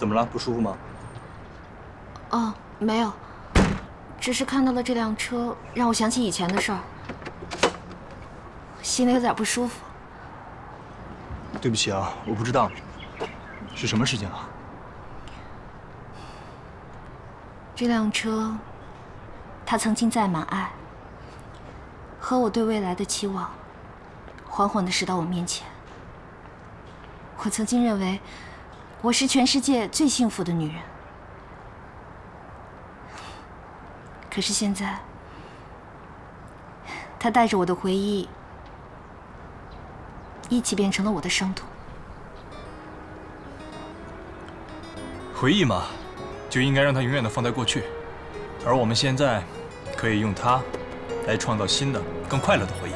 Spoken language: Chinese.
怎么了？不舒服吗？ 哦，没有，只是看到了这辆车，让我想起以前的事儿，心里有点不舒服。 对不起啊，我不知道，是什么事情啊？ 这辆车，它曾经载满爱，和我对未来的期望，缓缓地驶到我面前。我曾经认为，我是全世界最幸福的女人。可是现在，它带着我的回忆，一起变成了我的伤痛。 回忆嘛，就应该让它永远地放在过去，而我们现在可以用它来创造新的、更快乐的回忆。